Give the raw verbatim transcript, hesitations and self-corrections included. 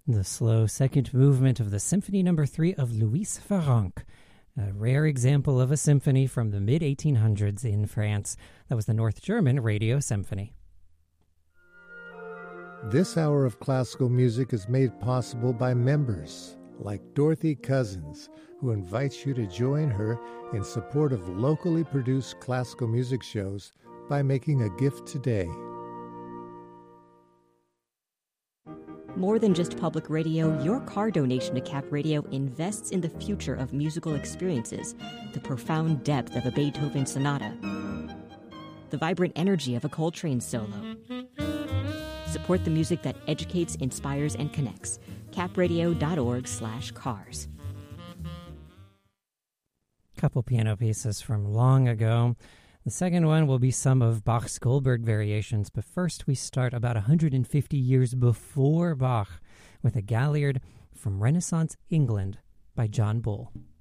The slow second movement of the Symphony Number three of Louis Farrenc, a rare example of a symphony from the mid eighteen hundreds in France. That was the North German Radio Symphony. This hour of classical music is made possible by members like Dorothy Cousins, who invites you to join her in support of locally produced classical music shows by making a gift today. More than just public radio, your car donation to Cap Radio invests in the future of musical experiences, the profound depth of a Beethoven sonata, the vibrant energy of a Coltrane solo. Support the music that educates, inspires, and connects. capradio.org slash cars. Couple piano pieces from long ago. The second one will be some of Bach's Goldberg variations, but first we start about one hundred fifty years before Bach with a Galliard from Renaissance England by John Bull.